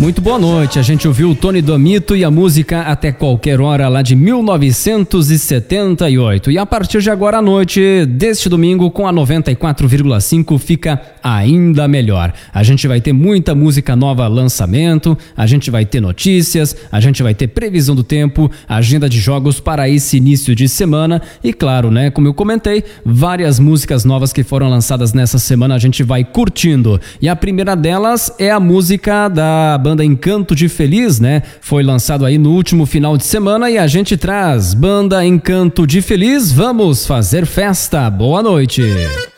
Muito boa noite, a gente ouviu o Tony Domito e a música Até Qualquer Hora lá de 1978. E a partir de agora à noite, deste domingo, com a 94,5 fica ainda melhor. A gente vai ter muita música nova lançamento, a gente vai ter notícias, a gente vai ter previsão do tempo, agenda de jogos para esse início de semana e claro, né, como eu comentei, várias músicas novas que foram lançadas nessa semana a gente vai curtindo. E a primeira delas é a música da banda Encanto de Feliz, né? Foi lançado aí no último final de semana e a gente traz Banda Encanto de Feliz, vamos fazer festa. Boa noite.